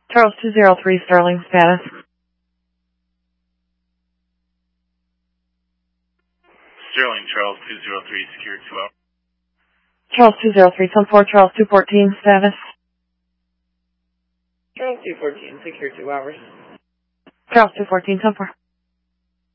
Charles 203 Sterling status. Sterling, Charles 203, secure 2 hours. Charles 203, 10-4, Charles 214 status. Charles 214, secure 2 hours. Charles 214, 10-4.